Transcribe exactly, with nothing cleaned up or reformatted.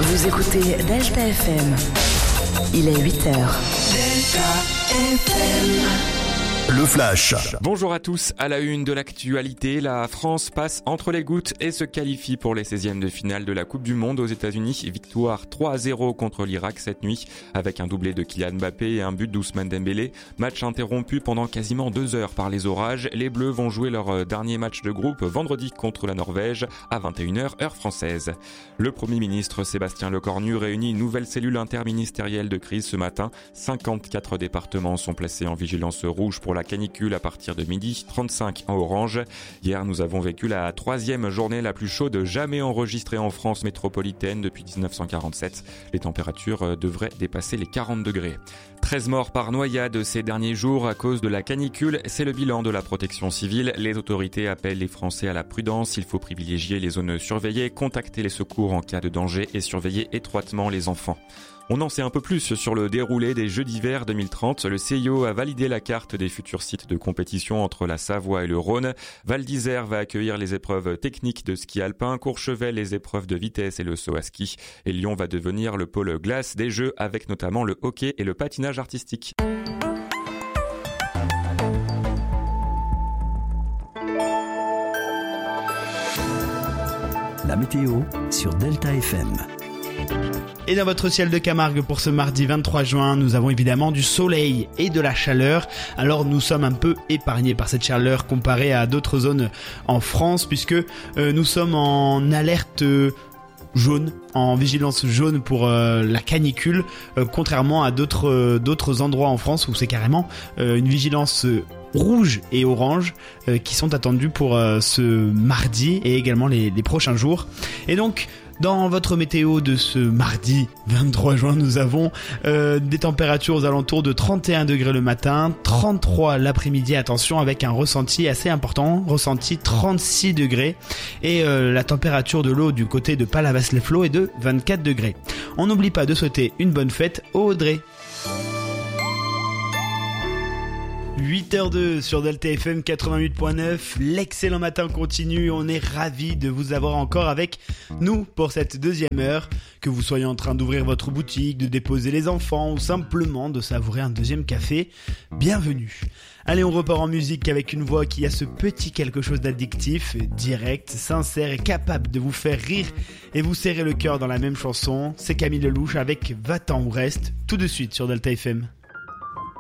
Vous écoutez Delta F M. Il est huit heures. Delta F M. Le Flash. Bonjour à tous. À la une de l'actualité, la France passe entre les gouttes et se qualifie pour les seizièmes de finale de la Coupe du Monde aux États-Unis. Victoire trois à zéro contre l'Irak cette nuit avec un doublé de Kylian Mbappé et un but d'Ousmane Dembélé. Match interrompu pendant quasiment deux heures par les orages. Les Bleus vont jouer leur dernier match de groupe vendredi contre la Norvège à vingt et une heures heure française. Le Premier ministre Sébastien Lecornu réunit une nouvelle cellule interministérielle de crise ce matin. cinquante-quatre départements sont placés en vigilance rouge pour la canicule à partir de midi, trente-cinq en orange. Hier, nous avons vécu la troisième journée la plus chaude jamais enregistrée en France métropolitaine depuis dix-neuf cent quarante-sept. Les températures devraient dépasser les quarante degrés. treize morts par noyade ces derniers jours à cause de la canicule, c'est le bilan de la protection civile. Les autorités appellent les Français à la prudence. Il faut privilégier les zones surveillées, contacter les secours en cas de danger et surveiller étroitement les enfants. On en sait un peu plus sur le déroulé des Jeux d'hiver deux mille trente. Le C I O a validé la carte des futurs sites de compétition entre la Savoie et le Rhône. Val d'Isère va accueillir les épreuves techniques de ski alpin, Courchevel les épreuves de vitesse et le saut à ski. Et Lyon va devenir le pôle glace des Jeux avec notamment le hockey et le patinage artistique. La météo sur Delta F M. Et dans votre ciel de Camargue pour ce mardi vingt-trois juin, nous avons évidemment du soleil et de la chaleur. Alors nous sommes un peu épargnés par cette chaleur comparée à d'autres zones en France puisque euh, nous sommes en alerte euh, jaune, en vigilance jaune pour euh, la canicule, euh, contrairement à d'autres euh, d'autres endroits en France où c'est carrément euh, une vigilance euh, rouge et orange euh, qui sont attendus pour euh, ce mardi et également les, les prochains jours. Et donc dans votre météo de ce mardi vingt-trois juin, nous avons euh, des températures aux alentours de trente et un degrés le matin, trente-trois l'après-midi, attention, avec un ressenti assez important, ressenti trente-six degrés. Et euh, la température de l'eau du côté de Palavas-les-Flots est de vingt-quatre degrés. On n'oublie pas de souhaiter une bonne fête au Audrey. huit heures deux sur Delta F M quatre-vingt-huit point neuf, l'excellent matin continue, on est ravis de vous avoir encore avec nous pour cette deuxième heure, que vous soyez en train d'ouvrir votre boutique, de déposer les enfants ou simplement de savourer un deuxième café, bienvenue. Allez, on repart en musique avec une voix qui a ce petit quelque chose d'addictif, direct, sincère et capable de vous faire rire et vous serrer le cœur dans la même chanson. C'est Camille Lelouch avec Va-t'en ou reste, tout de suite sur Delta F M.